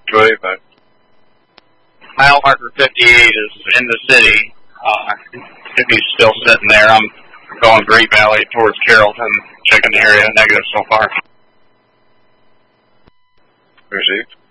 25. Mile marker 58 is in the city. If he's still sitting there, I'm going Great Valley towards Carrollton, checking the area. Negative so far. Received.